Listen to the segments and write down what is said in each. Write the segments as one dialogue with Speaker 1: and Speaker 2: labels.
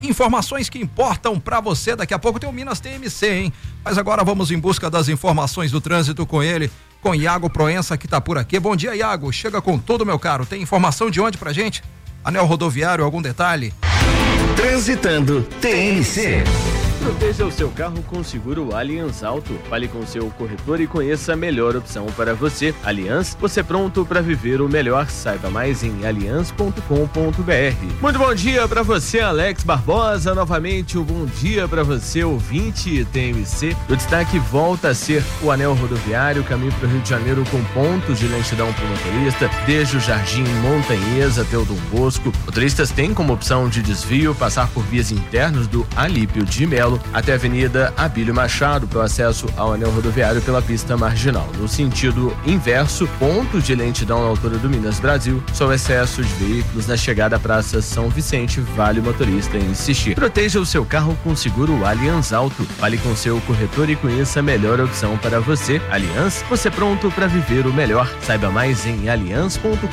Speaker 1: Informações que importam pra você. Daqui a pouco tem o Minas TMC, hein? Mas agora vamos em busca das informações do trânsito com ele, com Iago Proença, que tá por aqui. Bom dia, Iago. Chega com tudo, meu caro. Tem informação de onde pra gente? Anel rodoviário, algum detalhe?
Speaker 2: Transitando TMC.
Speaker 3: Proteja o seu carro com seguro Allianz Auto. Fale com seu corretor e conheça a melhor opção para você. Allianz, você pronto para viver o melhor? Saiba mais em allianz.com.br. Muito bom dia para você, Alex Barbosa. Novamente, um bom dia para você, ouvinte TMC. O destaque volta a ser o anel rodoviário, caminho para o Rio de Janeiro com pontos de lentidão para o motorista, desde o Jardim Montanhês até o Dom Bosco. Motoristas têm como opção de desvio passar por vias internas do Alípio de Melo até a Avenida Abílio Machado para o acesso ao anel rodoviário pela pista marginal. No sentido inverso, pontos de lentidão na altura do Minas Brasil, só o excesso de veículos na chegada à Praça São Vicente. Vale o motorista insistir. Proteja o seu carro com seguro Allianz Auto. Fale com seu corretor e conheça a melhor opção para você. Allianz, você pronto para viver o melhor? Saiba mais em allianz.com.br.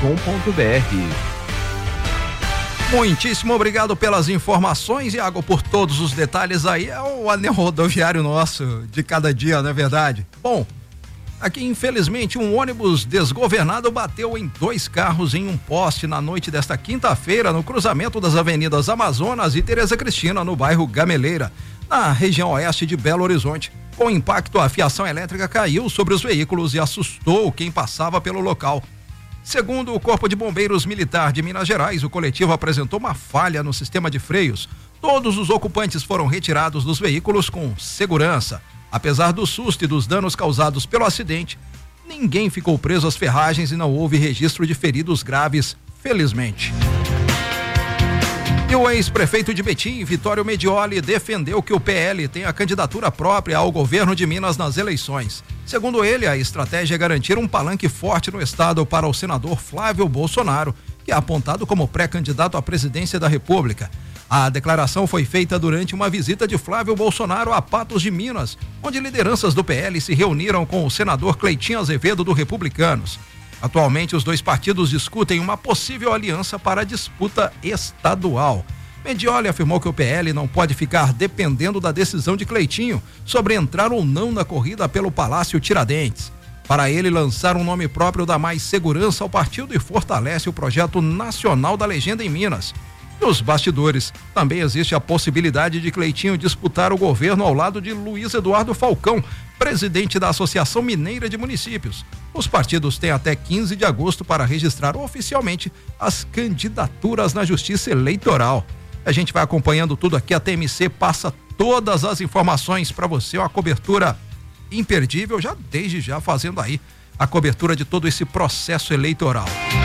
Speaker 1: Muitíssimo obrigado pelas informações, Iago, por todos os detalhes aí. É o anel rodoviário nosso de cada dia, não é verdade? Bom, aqui infelizmente um ônibus desgovernado bateu em 2 carros em um poste na noite desta quinta-feira no cruzamento das avenidas Amazonas e Tereza Cristina, no bairro Gameleira, na região oeste de Belo Horizonte. Com o impacto, a fiação elétrica caiu sobre os veículos e assustou quem passava pelo local. Segundo o Corpo de Bombeiros Militar de Minas Gerais, o coletivo apresentou uma falha no sistema de freios. Todos os ocupantes foram retirados dos veículos com segurança. Apesar do susto e dos danos causados pelo acidente, ninguém ficou preso às ferragens e não houve registro de feridos graves, felizmente. E o ex-prefeito de Betim, Vitório Medioli, defendeu que o PL tenha candidatura própria ao governo de Minas nas eleições. Segundo ele, a estratégia é garantir um palanque forte no estado para o senador Flávio Bolsonaro, que é apontado como pré-candidato à presidência da República. A declaração foi feita durante uma visita de Flávio Bolsonaro a Patos de Minas, onde lideranças do PL se reuniram com o senador Cleitinho Azevedo do Republicanos. Atualmente, os dois partidos discutem uma possível aliança para a disputa estadual. Medioli afirmou que o PL não pode ficar dependendo da decisão de Cleitinho sobre entrar ou não na corrida pelo Palácio Tiradentes. Para ele, lançar um nome próprio dá mais segurança ao partido e fortalece o projeto nacional da legenda em Minas. Nos bastidores, também existe a possibilidade de Cleitinho disputar o governo ao lado de Luiz Eduardo Falcão, presidente da Associação Mineira de Municípios. Os partidos têm até 15 de agosto para registrar oficialmente as candidaturas na Justiça Eleitoral. A gente vai acompanhando tudo aqui, a TMC passa todas as informações para você, uma cobertura imperdível, desde já fazendo aí a cobertura de todo esse processo eleitoral.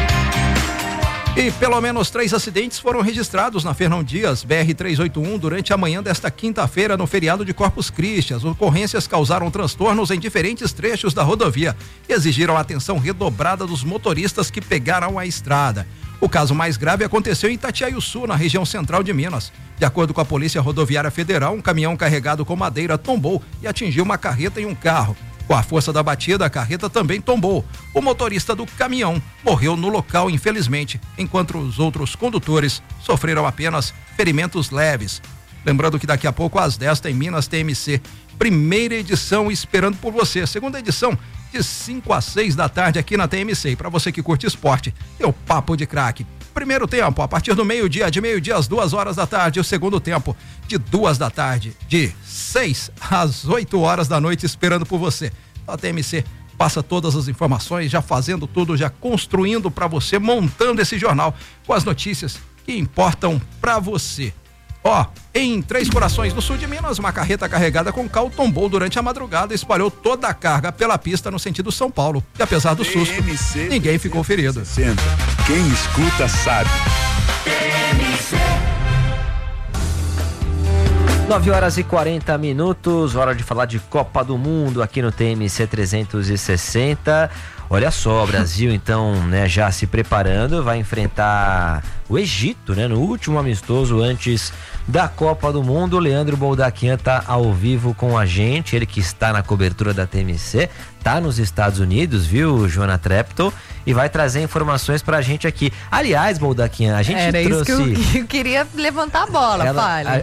Speaker 1: E pelo menos 3 acidentes foram registrados na Fernão Dias, BR-381, durante a manhã desta quinta-feira no feriado de Corpus Christi. As ocorrências causaram transtornos em diferentes trechos da rodovia e exigiram a atenção redobrada dos motoristas que pegaram a estrada. O caso mais grave aconteceu em Itatiaiuçu, na região central de Minas. De acordo com a Polícia Rodoviária Federal, um caminhão carregado com madeira tombou e atingiu uma carreta e um carro. Com a força da batida, a carreta também tombou. O motorista do caminhão morreu no local, infelizmente, enquanto os outros condutores sofreram apenas ferimentos leves. Lembrando que daqui a pouco, às 10, tem Minas TMC. Primeira edição esperando por você. Segunda edição, de 5 às 6 da tarde aqui na TMC. E para você que curte esporte, tem o Papo de Craque. Primeiro tempo, a partir do meio-dia, de meio-dia às 2 horas da tarde. O segundo tempo, de 2 da tarde, de 6 às 8 horas da noite, esperando por você. A TMC passa todas as informações, já fazendo tudo, já construindo para você, montando esse jornal com as notícias que importam para você. Em Três Corações, no sul de Minas, uma carreta carregada com cal tombou durante a madrugada e espalhou toda a carga pela pista no sentido São Paulo. E apesar do susto, ninguém ficou ferido.
Speaker 4: Quem escuta sabe. 9h40, hora de falar de Copa do Mundo aqui no TMC 360. Olha só, o Brasil então, né, já se preparando, vai enfrentar o Egito, né, no último amistoso antes da Copa do Mundo. O Leandro Boldaquian tá ao vivo com a gente, ele que está na cobertura da TMC, tá nos Estados Unidos, viu, Joana Treptow, e vai trazer informações pra gente aqui. Aliás, Boldaquian, a gente trouxe...
Speaker 5: Era isso que eu queria levantar a bola, fale.